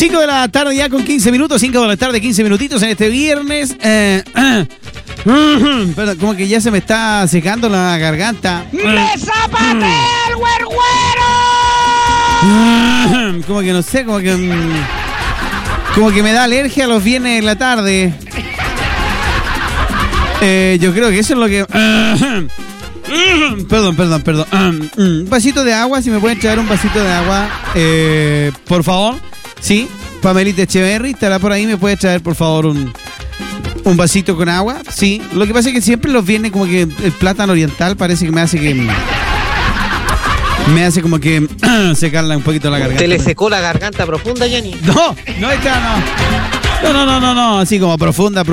5 de la tarde ya con 15 minutos, 5 de la tarde, 15 minutitos en este viernes. Pero como que ya se me está secando la garganta. ¡Me zapate el güergüero! Como que no sé, como que me da alergia los viernes en la tarde. Yo creo que eso es lo que... Perdón. Un vasito de agua, si me pueden traer un vasito de agua, por favor. Sí, Pamelita Echeverry, estará por ahí, me puede traer por favor un vasito con agua. Sí, lo que pasa es que siempre los viernes como que el plátano oriental parece que me hace como que secarla un poquito la garganta. ¿Te le secó la garganta profunda, Yanni? No, así como profunda,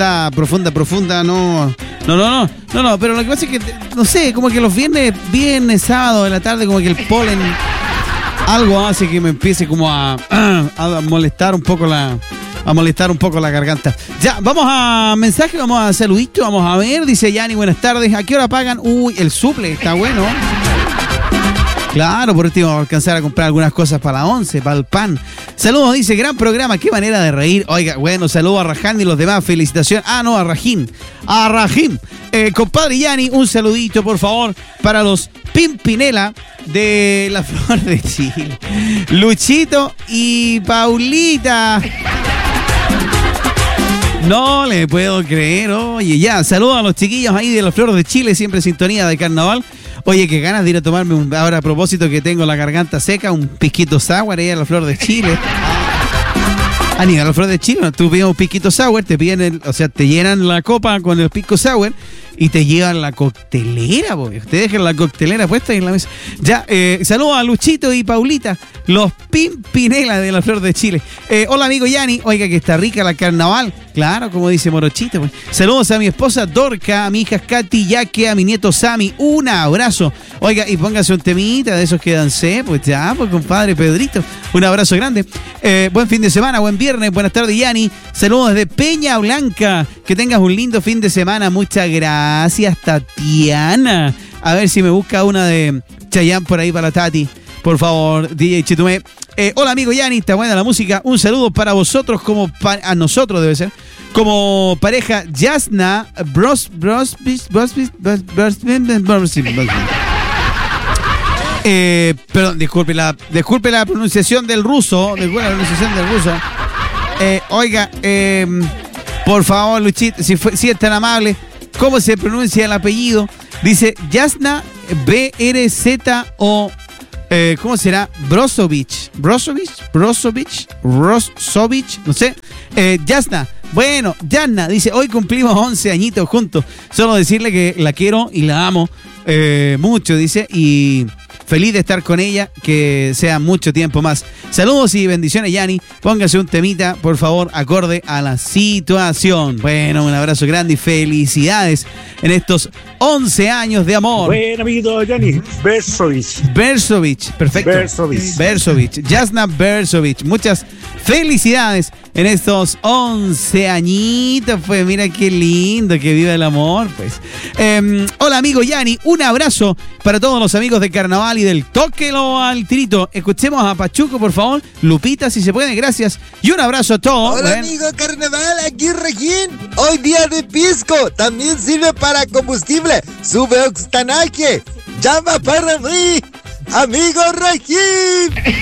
no, pero lo que pasa es que, no sé, como que los viernes, sábado de la tarde, como que el polen, algo hace que me empiece como a molestar un poco la garganta. Ya, vamos a mensaje, vamos a saludito, vamos a ver, dice Yanni, buenas tardes, ¿a qué hora pagan? Uy, el suple, está bueno. Claro, por último vamos a alcanzar a comprar algunas cosas para la 11, para el pan. Saludos, dice, gran programa, qué manera de reír. Oiga, bueno, saludos a Raján y los demás, felicitaciones. A Rajim. Compadre Yanni, un saludito, por favor, para los Pimpinela de la Flor de Chile. Luchito y Paulita. No le puedo creer, oye, ya, saludos a los chiquillos ahí de la Flor de Chile, siempre en sintonía de carnaval. Oye, qué ganas de ir a tomarme ahora a propósito que tengo la garganta seca, un pisquito sour ahí a la Flor de Chile. A la Flor de Chile, tú pides un pisquito sour, te llenan la copa con el pisco sour y te llevan la coctelera, porque te dejan la coctelera puesta ahí en la mesa. Ya, saludos a Luchito y Paulita, los Pimpinela de la Flor de Chile. Hola, amigo Yanni, oiga que está rica la carnaval. Claro, como dice Morochito. Pues. Saludos a mi esposa Dorca, a mi hija Katy, Yaque, a mi nieto Sammy. Un abrazo. Oiga, y póngase un temita de esos que dancé. Pues ya, pues compadre Pedrito. Un abrazo grande. Buen fin de semana, buen viernes. Buenas tardes, Yanni. Saludos desde Peña Blanca. Que tengas un lindo fin de semana. Muchas gracias, Tatiana. A ver si me busca una de Chayanne por ahí para Tati. Por favor, DJ Chitumé. Hola, amigo Yanni, está buena la música. Un saludo para vosotros, a nosotros debe ser, como pareja Jasna perdón, disculpe la pronunciación del ruso. Oiga, por favor, Luchito, si es tan amable, ¿cómo se pronuncia el apellido? Dice Jasna BRZO. ¿Cómo será? Brozovic, no sé. Jasna. Bueno, Jasna dice, hoy cumplimos 11 añitos juntos. Solo decirle que la quiero y la amo mucho, dice, y feliz de estar con ella, que sea mucho tiempo más. Saludos y bendiciones, Yanni. Póngase un temita, por favor, acorde a la situación. Bueno, un abrazo grande y felicidades en estos 11 años de amor. Bueno, amiguito Yanni, Berzovic, perfecto. Berzovic, Jasna Berzovic. Muchas felicidades en estos 11 añitos. Pues mira qué lindo, que viva el amor. Pues. Hola, amigo Yanni, un abrazo para todos los amigos de Carnaval y del Tóquelo al Tirito. Escuchemos a Pachuco, por favor. Lupita, si se puede, gracias. Y un abrazo a todos. Hola, amigo Carnaval, aquí Regín. Hoy día de pisco, también sirve para combustible. Sube octanaje. Llama para mí, amigo Regín.